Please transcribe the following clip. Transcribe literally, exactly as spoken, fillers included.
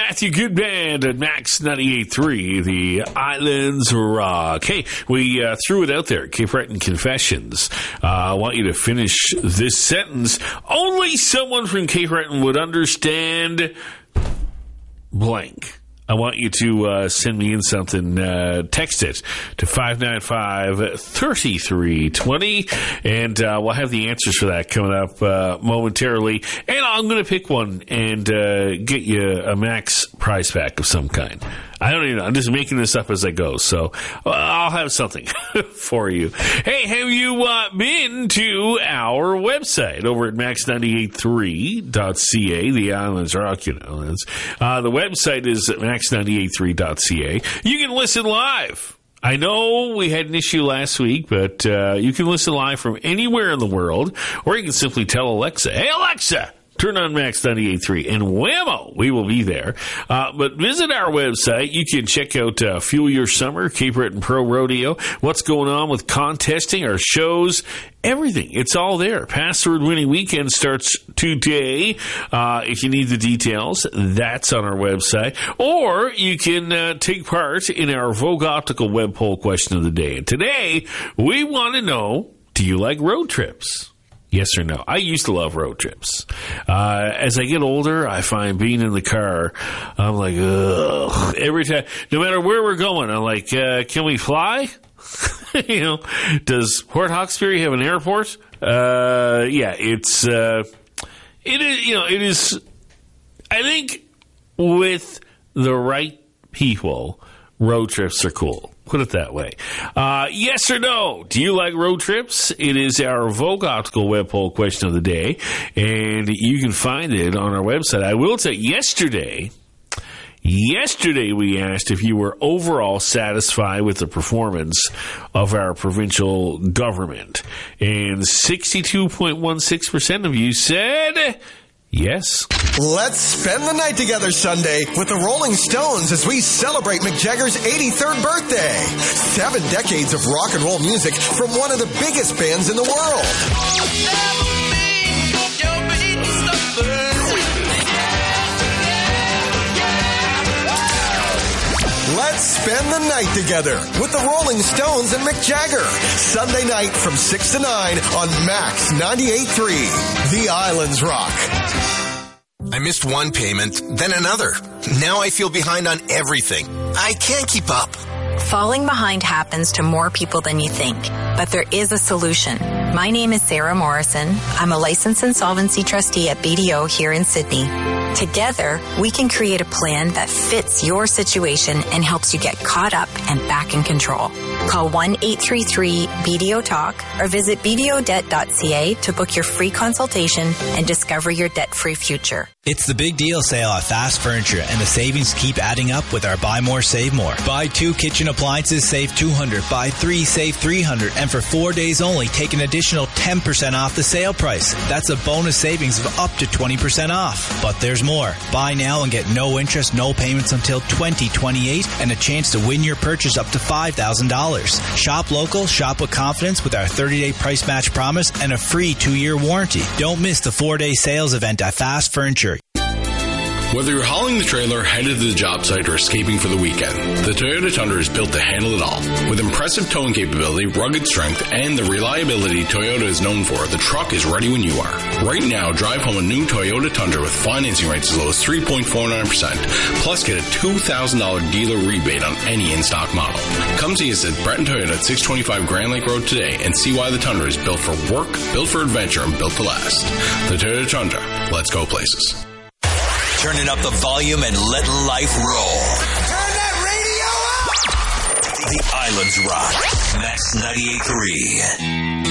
Matthew Goodband at Max ninety-eight point three, the Islands Rock. Hey, we uh, threw it out there, Cape Breton Confessions. Uh, I want you to finish this sentence. Only someone from Cape Breton would understand blank. I want you to uh, send me in something. Uh, text it to five nine five, three three two zero, and uh, we'll have the answers for that coming up uh, momentarily. And I'm going to pick one and uh, get you a Max prize pack of some kind. I don't even know. I'm just making this up as I go, so uh, I'll have something for you. Hey, have you uh, been to our website over at max ninety-eight three dot c a, the Islands Rock, you know. That's, uh, the website is max ninety-eight three dot c a. You can listen live. I know we had an issue last week, but uh, you can listen live from anywhere in the world, or you can simply tell Alexa, hey, Alexa, turn on Max ninety-eight point three, and whammo, we will be there. Uh, but visit our website. You can check out uh, Fuel Your Summer, Cape Breton Pro Rodeo, what's going on with contesting, our shows, everything. It's all there. Password winning weekend starts today. Uh, if you need the details, that's on our website. Or you can uh, take part in our Vogue Optical web poll question of the day. And today, we want to know, do you like road trips? Yes or no? I used to love road trips. Uh, as I get older, I find being in the car, I'm like, ugh. Every time, no matter where we're going, I'm like, uh, can we fly? You know, does Port Hawkesbury have an airport? Uh, yeah, it's, uh, it is, you know, it is, I think with the right people, road trips are cool. Put it that way. Uh, yes or no? Do you like road trips? It is our Vogue Optical web poll question of the day, and you can find it on our website. I will say, yesterday, yesterday we asked if you were overall satisfied with the performance of our provincial government, and sixty-two point one six percent of you said yes. Let's spend the night together Sunday with the Rolling Stones as we celebrate Mick Jagger's eighty-third birthday. Seven decades of rock and roll music from one of the biggest bands in the world. Let's spend the night together with the Rolling Stones and Mick Jagger. Sunday night from six to nine on Max ninety-eight point three, The Islands Rock. I missed one payment, then another. Now I feel behind on everything. I can't keep up. Falling behind happens to more people than you think, but there is a solution. My name is Sarah Morrison. I'm a licensed insolvency trustee at B D O here in Sydney. Together, we can create a plan that fits your situation and helps you get caught up and back in control. Call one eight three three B D O talk or visit b d o debt dot c a to book your free consultation and discover your debt-free future. It's the big deal sale at Fast Furniture, and the savings keep adding up with our Buy More, Save More. Buy two kitchen appliances, save two hundred dollars. Buy three, save three hundred dollars. And for four days only, take an additional ten percent off the sale price. That's a bonus savings of up to twenty percent off. But there's more. Buy now and get no interest, no payments until twenty twenty-eight, and a chance to win your purchase up to five thousand dollars. Shop local, shop with confidence with our thirty-day price match promise and a free two-year warranty. Don't miss the four-day sales event at Fast Furniture. Whether you're hauling the trailer, headed to the job site, or escaping for the weekend, the Toyota Tundra is built to handle it all. With impressive towing capability, rugged strength, and the reliability Toyota is known for, the truck is ready when you are. Right now, drive home a new Toyota Tundra with financing rates as low as three point four nine percent, plus get a two thousand dollars dealer rebate on any in-stock model. Come see us at Breton Toyota at six twenty-five Grand Lake Road today and see why the Tundra is built for work, built for adventure, and built to last. The Toyota Tundra. Let's go places. Turning up the volume and letting life roll. Turn that radio up! The Islands Rock. Max ninety-eight point three.